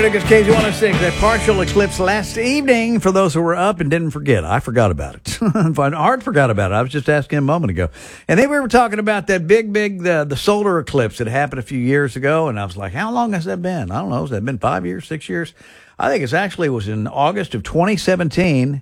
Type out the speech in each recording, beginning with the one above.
Chattanooga's KZ106. That partial eclipse last evening for those who were up and didn't forget. I forgot about it. Art forgot about it. I was just asking him a moment ago. And then we were talking about that big, the solar eclipse that happened a few years ago. And I was like, how long has that been? I don't know. Has that been 5 years, 6 years? I think it was in August of 2017.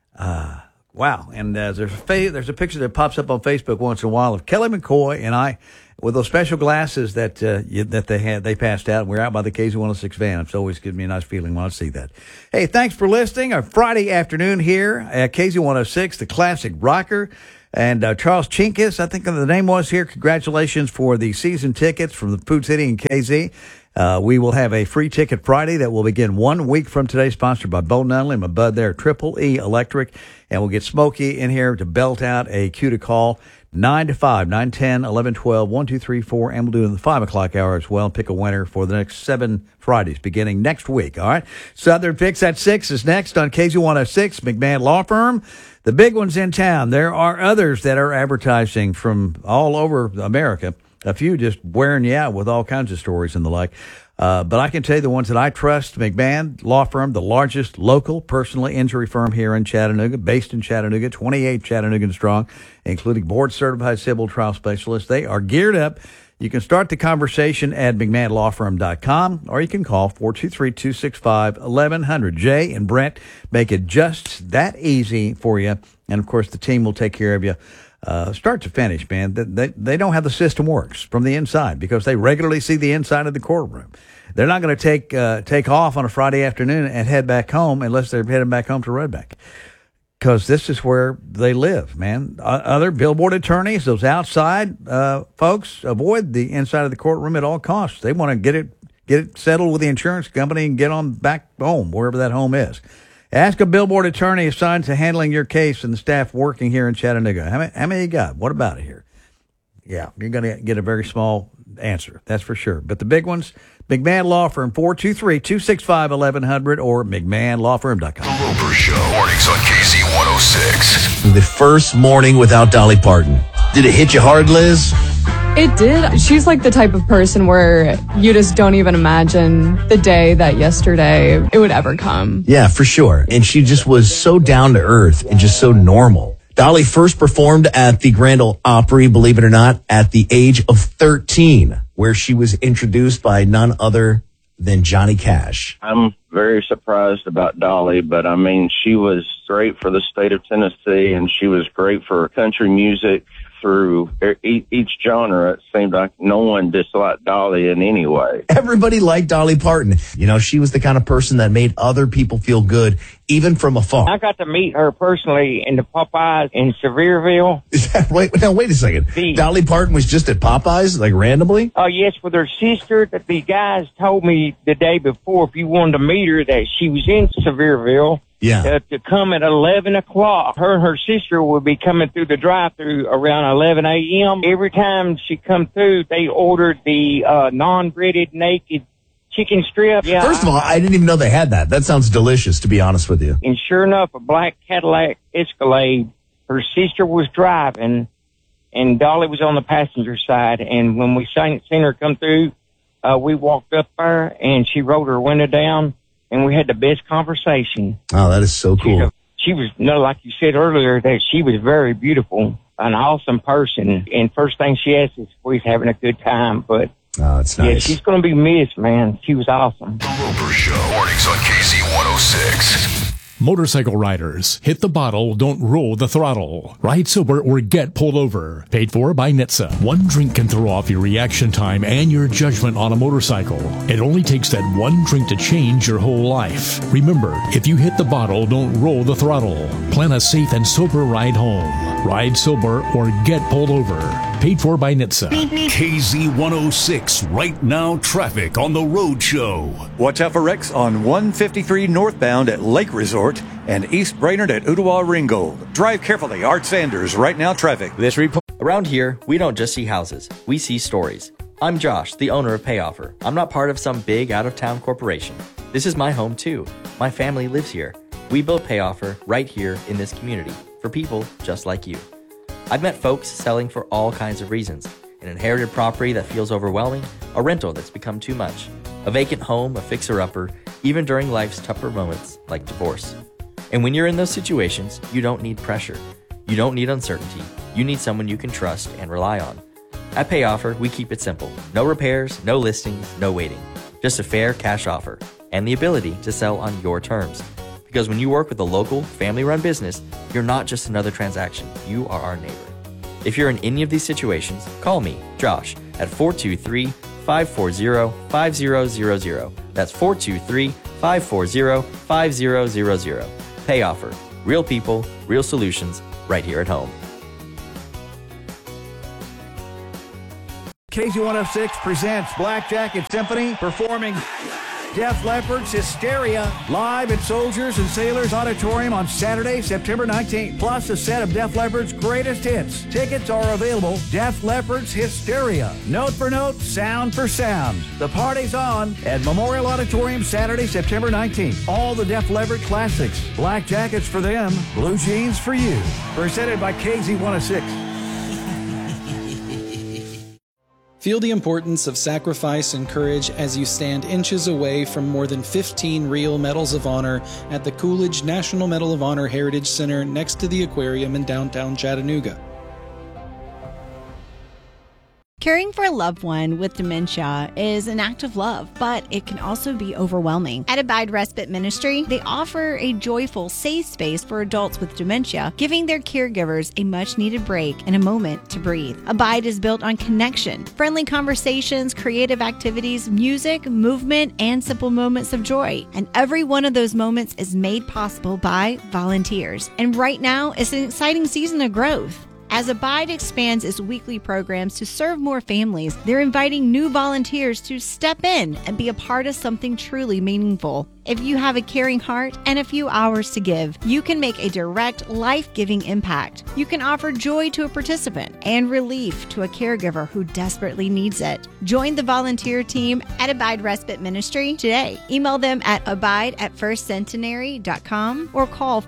Wow. And there's a picture that pops up on Facebook once in a while of Kelly McCoy and I with those special glasses that they passed out. We're out by the KZ106 van. It always gives me a nice feeling when I see that. Hey, thanks for listening. Our Friday afternoon here at KZ106, the classic rocker. And Charles Chinkus, I think the name was here. Congratulations for the season tickets from the Food City and KZ. We will have a free ticket Friday that will begin 1 week from today, sponsored by Bo Nunley and my bud there, Triple E Electric. And we'll get Smokey in here to belt out a cue to call 9 to 5, 9, 10, 11, 12, 1, 2, 3, 4. And we'll do it in the 5 o'clock hour as well. Pick a winner for the next 7 Fridays beginning next week. All right. Southern Fix at 6 is next on KZ106, McMahon Law Firm. The big ones in town. There are others that are advertising from all over America. A few just wearing you out with all kinds of stories and the like. But I can tell you the ones that I trust, McMahon Law Firm, the largest local personal injury firm here in Chattanooga, based in Chattanooga, 28 Chattanoogan strong, including board-certified civil trial specialists. They are geared up. You can start the conversation at McMahonLawFirm.com, or you can call 423-265-1100. Jay and Brent make it just that easy for you. And, of course, the team will take care of you. Start to finish, man. They know how the system works from the inside because they regularly see the inside of the courtroom. They're not going to take off on a Friday afternoon and head back home unless they're heading back home to Red Bank, because this is where they live, man. Other billboard attorneys, those outside folks, avoid the inside of the courtroom at all costs. They want to get it settled with the insurance company and get on back home, wherever that home is. Ask a billboard attorney assigned to handling your case and the staff working here in Chattanooga. How many you got? What about it here? Yeah, you're going to get a very small answer, that's for sure. But the big ones, McMahon Law Firm, 423-265-1100 or McMahonLawFirm.com. The Roper Show, mornings on KZ106. The first morning without Dolly Parton. Did it hit you hard, Liz? It did. She's like the type of person where you just don't even imagine the day that yesterday it would ever come. Yeah, for sure. And she just was so down to earth and just so normal. Dolly first performed at the Grand Ole Opry, believe it or not, at the age of 13, where she was introduced by none other than Johnny Cash. I'm very surprised about Dolly, but I mean, she was great for the state of Tennessee, and she was great for country music. Through each genre, it seemed like no one disliked Dolly in any way. Everybody liked Dolly Parton. You know, she was the kind of person that made other people feel good, even from afar. I got to meet her personally in the Popeyes in Sevierville. Is that right? Now, wait a second. Dolly Parton was just at Popeyes, like randomly? Oh, yes, with her sister. That the guys told me the day before, if you wanted to meet her, that she was in Sevierville. Yeah. To come at 11 o'clock. Her and her sister would be coming through the drive-thru around 11 a.m. Every time she come through, they ordered the non-breaded naked chicken strip. Yeah, First of all, I didn't even know they had that. That sounds delicious, to be honest with you. And sure enough, a black Cadillac Escalade. Her sister was driving, and Dolly was on the passenger side. And when we seen her come through, we walked up there, and she rolled her window down. And we had the best conversation. Oh, that is so cool. She was, like you said earlier, that she was very beautiful, an awesome person. And first thing she asked is if we're having a good time. But oh, it's nice. Yeah, she's going to be missed, man. She was awesome. The Roper Show, mornings on KZ106. Motorcycle riders, hit the bottle, don't roll the throttle. Ride sober or get pulled over. Paid for by NHTSA. One drink can throw off your reaction time and your judgment on a motorcycle. It only takes that one drink to change your whole life. Remember, if you hit the bottle, don't roll the throttle. Plan a safe and sober ride home. Ride sober or get pulled over. Paid for by NHTSA. KZ106, right now traffic on the road show. Watch out for wrecks on 153 northbound at Lake Resort and East Brainerd at Ottawa Ringgold. Drive carefully. Art Sanders, right now traffic. Around here, we don't just see houses, we see stories. I'm Josh, the owner of Payoffer. I'm not part of some big out-of-town corporation. This is my home too. My family lives here. We built Payoffer right here in this community for people just like you. I've met folks selling for all kinds of reasons. An inherited property that feels overwhelming, a rental that's become too much, a vacant home, a fixer-upper, even during life's tougher moments like divorce. And when you're in those situations, you don't need pressure. You don't need uncertainty. You need someone you can trust and rely on. At PayOffer, we keep it simple. No repairs, no listings, no waiting. Just a fair cash offer and the ability to sell on your terms. Because when you work with a local, family-run business, you're not just another transaction. You are our neighbor. If you're in any of these situations, call me, Josh, at 423-540-5000. That's 423-540-5000. PayOffer. Real people, real solutions, right here at home. KZ106 presents Black Jacket Symphony performing Def Leppard's Hysteria live at Soldiers and Sailors Auditorium on Saturday, September 19th. Plus a set of Def Leppard's greatest hits. Tickets are available. Def Leppard's Hysteria. Note for note, sound for sound. The party's on at Memorial Auditorium Saturday, September 19th. All the Def Leppard classics. Black jackets for them, blue jeans for you. Presented by KZ106. Feel the importance of sacrifice and courage as you stand inches away from more than 15 real Medals of Honor at the Coolidge National Medal of Honor Heritage Center next to the aquarium in downtown Chattanooga. Caring for a loved one with dementia is an act of love, but it can also be overwhelming. At Abide Respite Ministry, they offer a joyful, safe space for adults with dementia, giving their caregivers a much-needed break and a moment to breathe. Abide is built on connection, friendly conversations, creative activities, music, movement, and simple moments of joy. And every one of those moments is made possible by volunteers. And right now, it's an exciting season of growth. As Abide expands its weekly programs to serve more families, they're inviting new volunteers to step in and be a part of something truly meaningful. If you have a caring heart and a few hours to give, you can make a direct, life-giving impact. You can offer joy to a participant and relief to a caregiver who desperately needs it. Join the volunteer team at Abide Respite Ministry today. Email them at abide@firstcentenary.com or call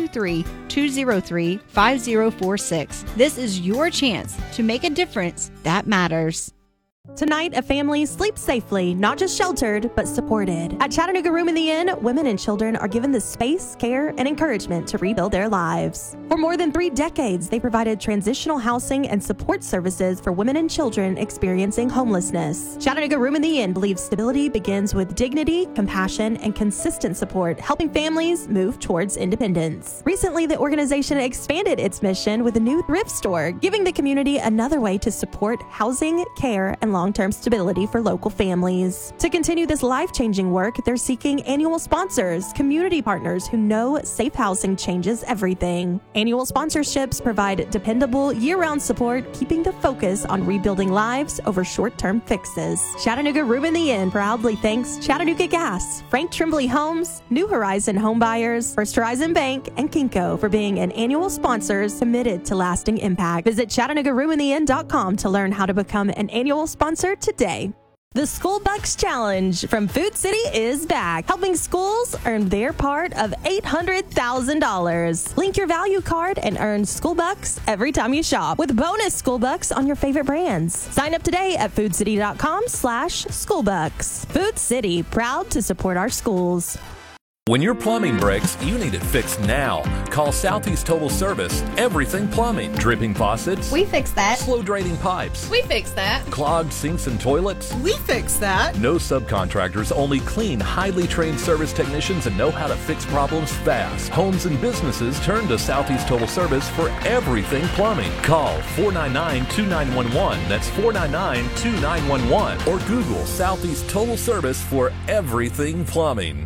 423-203-5046. This is your chance to make a difference that matters. Tonight, a family sleeps safely, not just sheltered, but supported. At Chattanooga Room in the Inn, women and children are given the space, care, and encouragement to rebuild their lives. For more than 3 decades, they provided transitional housing and support services for women and children experiencing homelessness. Chattanooga Room in the Inn believes stability begins with dignity, compassion, and consistent support, helping families move towards independence. Recently, the organization expanded its mission with a new thrift store, giving the community another way to support housing, care, and long-term stability for local families. To continue this life-changing work, they're seeking annual sponsors, community partners who know safe housing changes everything. Annual sponsorships provide dependable, year-round support, keeping the focus on rebuilding lives over short-term fixes. Chattanooga Room in the Inn proudly thanks Chattanooga Gas, Frank Trimbley Homes, New Horizon Home Buyers, First Horizon Bank, and Kinko for being an annual sponsors committed to lasting impact. Visit ChattanoogaRoomInTheInn.com to learn how to become an annual sponsor today. The School Bucks Challenge from Food City is back, helping schools earn their part of $800,000. Link your value card and earn School Bucks every time you shop, with bonus School Bucks on your favorite brands. Sign up today at foodcity.com/schoolbucks. Food City, proud to support our schools. When your plumbing breaks, you need it fixed now. Call Southeast Total Service. Everything plumbing. Dripping faucets. We fix that. Slow draining pipes. We fix that. Clogged sinks and toilets. We fix that. No subcontractors, only clean, highly trained service technicians that know how to fix problems fast. Homes and businesses turn to Southeast Total Service for everything plumbing. Call 499-2911. That's 499-2911. Or Google Southeast Total Service for everything plumbing.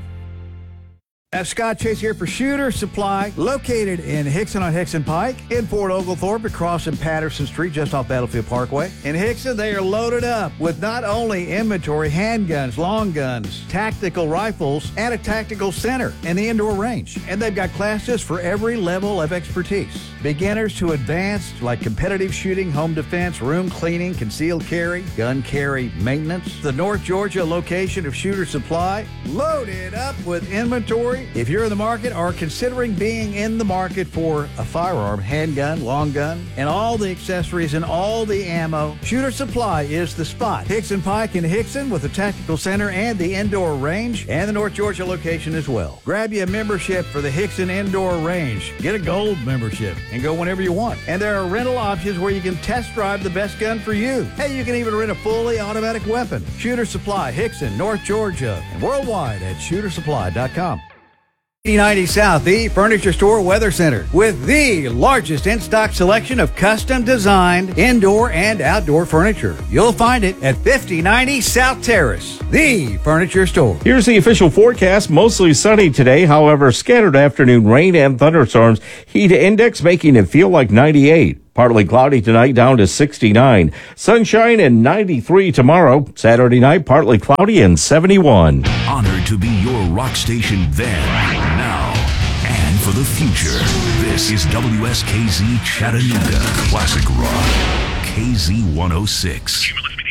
Scott Chase here for Shooter Supply, located in Hickson on Hickson Pike, in Fort Oglethorpe, across in Patterson Street, just off Battlefield Parkway. In Hickson, they are loaded up with not only inventory, handguns, long guns, tactical rifles, and a tactical center and the indoor range. And they've got classes for every level of expertise. Beginners to advanced, like competitive shooting, home defense, room cleaning, concealed carry, gun carry maintenance. The North Georgia location of Shooter Supply, loaded up with inventory, Supply. If you're in the market or considering being in the market for a firearm, handgun, long gun, and all the accessories and all the ammo, Shooter Supply is the spot. Hickson Pike in Hickson with the Tactical Center and the indoor range, and the North Georgia location as well. Grab you a membership for the Hickson Indoor Range. Get a gold membership and go whenever you want. And there are rental options where you can test drive the best gun for you. Hey, you can even rent a fully automatic weapon. Shooter Supply, Hickson, North Georgia, and worldwide at shootersupply.com. 8090 South, the Furniture Store Weather Center, with the largest in-stock selection of custom designed indoor and outdoor furniture. You'll find it at 5090 South Terrace, the Furniture Store. Here's the official forecast. Mostly sunny today. However, scattered afternoon rain and thunderstorms. Heat index making it feel like 98. Partly cloudy tonight, down to 69. Sunshine and 93 tomorrow. Saturday night, partly cloudy and 71. Honored to be your rock station then, now, and for the future. This is WSKZ Chattanooga. Classic Rock. KZ 106.